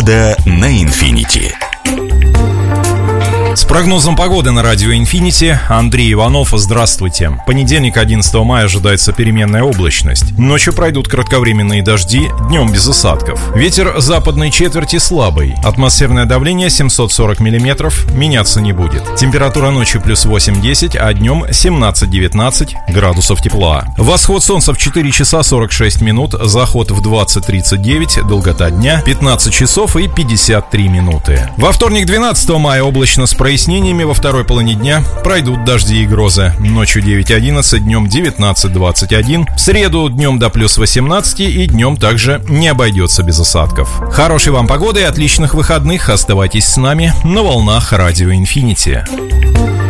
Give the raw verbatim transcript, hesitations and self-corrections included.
Погода на Infinity. С прогнозом погоды на радио Infinity Андрей Иванов. Здравствуйте. Понедельник, одиннадцатого мая, ожидается переменная облачность. Ночью пройдут кратковременные дожди, днем без осадков. Ветер западной четверти слабый. Атмосферное давление семьсот сорок миллиметров, меняться не будет. Температура ночью плюс восемь-десять, а днем семнадцать-девятнадцать градусов тепла. Восход солнца в четыре часа сорок шесть минут, заход в двадцать тридцать девять, долгота дня пятнадцать часов и пятьдесят три минуты. Во вторник, двенадцатого мая, облачно с прояснениями, во второй половине дня пройдут дожди и грозы. Ночью девять-одиннадцать, днем девятнадцать-двадцать один. В среду днем до плюс восемнадцать и днем также не обойдется без осадков. Хорошей вам погоды и отличных выходных. Оставайтесь с нами на волнах радио Infinity.